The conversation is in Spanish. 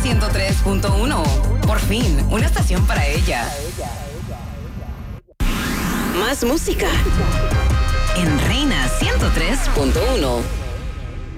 103.1. Por fin, una estación para ella. Más música en Reina 103.1.